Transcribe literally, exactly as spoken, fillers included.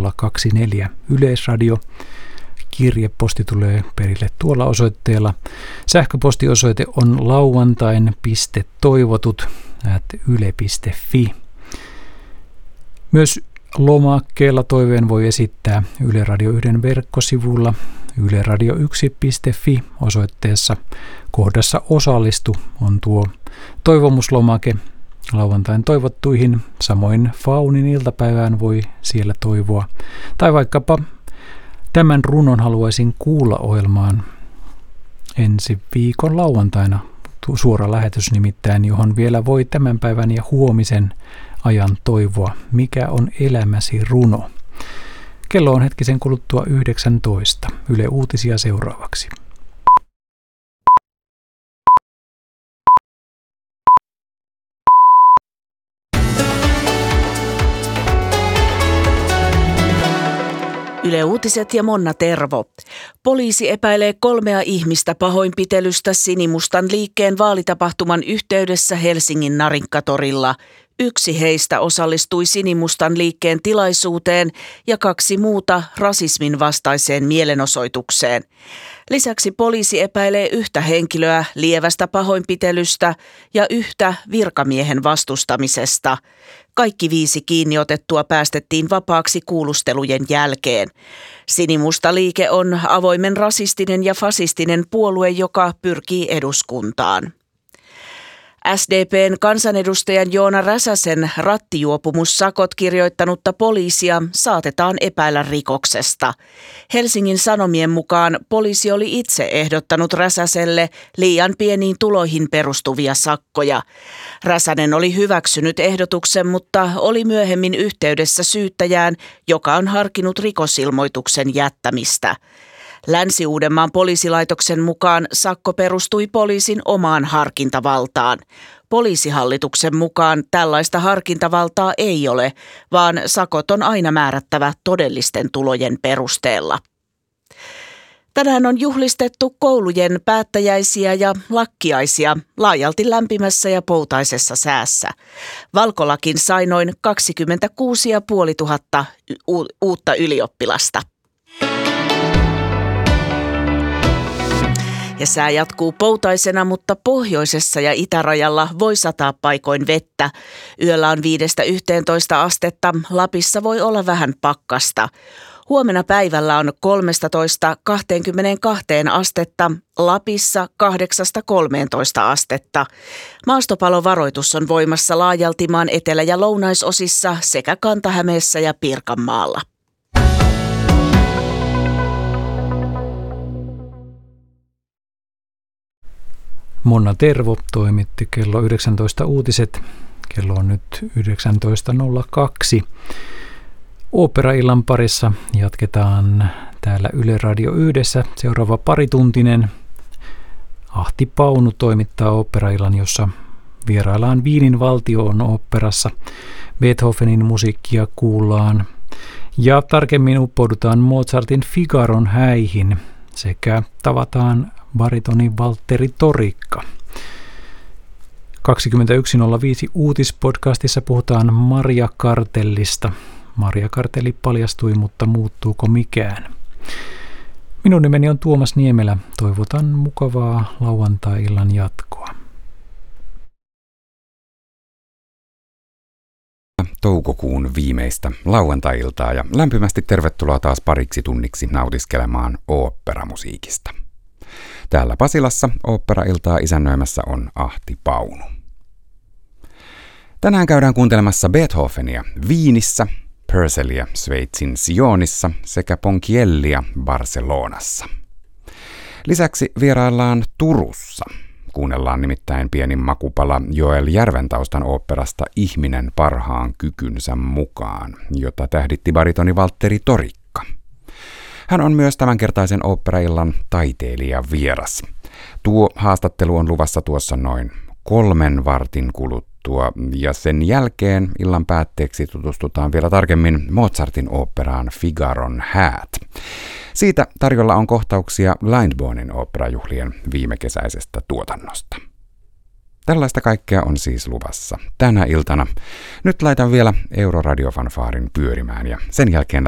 nolla kaksi neljä Yleisradio. Kirjeposti tulee perille tuolla osoitteella. Sähköpostiosoite on lauantain piste toivotut ät yle piste fi. Myös lomakkeella toiveen voi esittää Yle Radio yhden verkkosivulla yle radio yksi piste fi osoitteessa. Kohdassa osallistu on tuo toivomuslomake lauantain toivottuihin. Samoin Faunin iltapäivään voi siellä toivoa. Tai vaikkapa tämän runon haluaisin kuulla -ohjelmaan ensi viikon lauantaina. Suora lähetys nimittäin, johon vielä voi tämän päivän ja huomisen ajan toivoa. Mikä on elämäsi runo? Kello on hetkisen kuluttua yhdeksäntoista. Yle Uutisia seuraavaksi. Yle Uutiset ja Monna Tervo. Poliisi epäilee kolmea ihmistä pahoinpitelystä Sinimustan liikkeen vaalitapahtuman yhteydessä Helsingin Narinkkatorilla. Yksi heistä osallistui Sinimustan liikkeen tilaisuuteen ja kaksi muuta rasismin vastaiseen mielenosoitukseen. Lisäksi poliisi epäilee yhtä henkilöä lievästä pahoinpitelystä ja yhtä virkamiehen vastustamisesta. Kaikki viisi kiinniotettua päästettiin vapaaksi kuulustelujen jälkeen. Sinimusta liike on avoimen rasistinen ja fasistinen puolue, joka pyrkii eduskuntaan. S D P:n kansanedustajan Joona Räsäsen rattijuopumussakot kirjoittanutta poliisia saatetaan epäillä rikoksesta. Helsingin Sanomien mukaan poliisi oli itse ehdottanut Räsäselle liian pieniin tuloihin perustuvia sakkoja. Räsänen oli hyväksynyt ehdotuksen, mutta oli myöhemmin yhteydessä syyttäjään, joka on harkinnut rikosilmoituksen jättämistä. Länsi-Uudenmaan poliisilaitoksen mukaan sakko perustui poliisin omaan harkintavaltaan. Poliisihallituksen mukaan tällaista harkintavaltaa ei ole, vaan sakot on aina määrättävä todellisten tulojen perusteella. Tänään on juhlistettu koulujen päättäjäisiä ja lakkiaisia laajalti lämpimässä ja poutaisessa säässä. Valkolakin sai noin kaksikymmentäkuusi tuhatta viisisataa u- uutta ylioppilasta. Ja sää jatkuu poutaisena, mutta pohjoisessa ja itärajalla voi sataa paikoin vettä. Yöllä on viidestä yhteentoista astetta, Lapissa voi olla vähän pakkasta. Huomenna päivällä on kolmetoista kaksikymmentäkaksi astetta, Lapissa kahdeksasta kolmeentoista astetta. Maastopalovaroitus on voimassa laajalti maan etelä- ja lounaisosissa sekä Kanta-Hämeessä ja Pirkanmaalla. Monna Tervo toimitti kello yhdeksäntoista uutiset. Kello on nyt yhdeksäntoista nolla kaksi. Oopperaillan parissa jatketaan täällä Yle Radio yhdessä. Seuraava parituntinen. Ahti Paunu toimittaa oopperaillan, jossa vieraillaan Wienin valtion oopperassa. Beethovenin musiikkia kuullaan. Ja tarkemmin uppoudutaan Mozartin Figaron häihin sekä tavataan baritoni Valtteri Torikka. kaksikymmentäyksi nolla viisi uutispodcastissa puhutaan Maria Kartellista. Maria Kartelli paljastui, mutta muuttuuko mikään? Minun nimeni on Tuomas Niemelä. Toivotan mukavaa lauantai-illan jatkoa. Toukokuun viimeistä lauantai-iltaa ja lämpimästi tervetuloa taas pariksi tunniksi nautiskelemaan oopperamusiikista. Täällä Pasilassa oopperailtaa isännöimässä on Ahti Paunu. Tänään käydään kuuntelemassa Beethovenia Wienissä, Purcellia Sveitsin Sionissa sekä Ponchiellia Barcelonassa. Lisäksi vieraillaan Turussa. Kuunnellaan nimittäin pieni makupala Joel Järventaustan oopperasta Ihminen parhaan kykynsä mukaan, jota tähditti baritoni Valtteri Torikka. Hän on myös tämänkertaisen oopperaillan taiteilija vieras. Tuo haastattelu on luvassa tuossa noin kolmen vartin kuluttua ja sen jälkeen illan päätteeksi tutustutaan vielä tarkemmin Mozartin oopperaan Figaron häät. Siitä tarjolla on kohtauksia Lindbornin oopperajuhlien viimekesäisestä tuotannosta. Tällaista kaikkea on siis luvassa tänä iltana. Nyt laitan vielä Euroradiofanfaarin pyörimään ja sen jälkeen